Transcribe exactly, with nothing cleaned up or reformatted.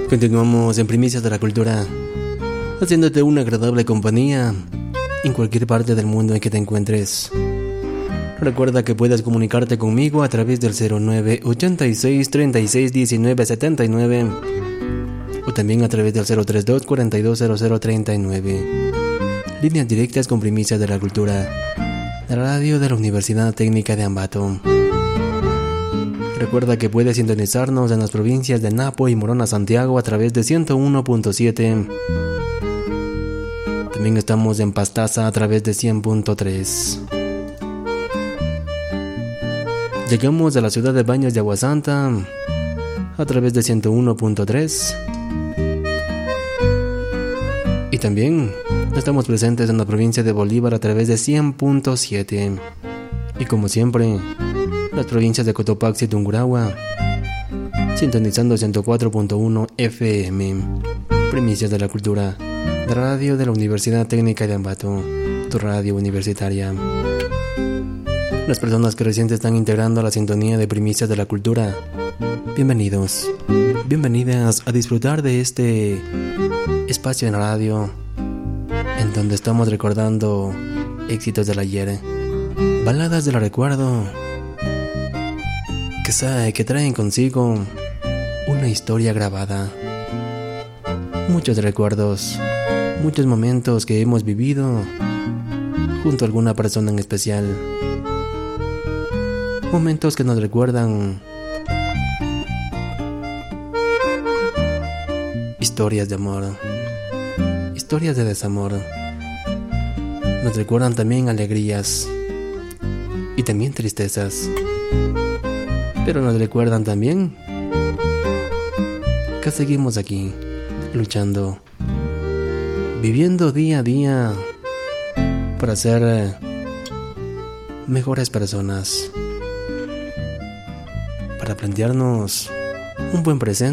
Continuamos en Primicias de la Cultura, haciéndote una agradable compañía en cualquier parte del mundo en que te encuentres. Recuerda que puedes comunicarte conmigo a través del cero nueve ochenta y seis treinta y seis diecinueve setenta y nueve o también a través del cero treinta y dos cuarenta y dos cero cero treinta y nueve. Líneas directas con Primicias de la Cultura, la radio de la Universidad Técnica de Ambato. Recuerda que puedes sintonizarnos en las provincias de Napo y Morona, Santiago a través de ciento uno punto siete. También estamos en Pastaza a través de cien punto tres. Llegamos a la ciudad de Baños de Aguasanta a través de ciento uno punto tres. Y también estamos presentes en la provincia de Bolívar a través de cien punto siete. Y como siempre, las provincias de Cotopaxi y Tungurahua, sintonizando ciento cuatro punto uno F M. Primicias de la Cultura, la radio de la Universidad Técnica de Ambato, tu radio universitaria. Las personas que recién se están integrando a la sintonía de Primicias de la Cultura, bienvenidos, bienvenidas a disfrutar de este espacio en la radio, en donde estamos recordando éxitos del ayer, baladas del recuerdo, que, sabe, que traen consigo una historia grabada, muchos recuerdos, muchos momentos que hemos vivido junto a alguna persona en especial, momentos que nos recuerdan historias de amor, historias de desamor, nos recuerdan también alegrías y también tristezas, pero nos recuerdan también que seguimos aquí, luchando, viviendo día a día para ser mejores personas, para plantearnos un buen presente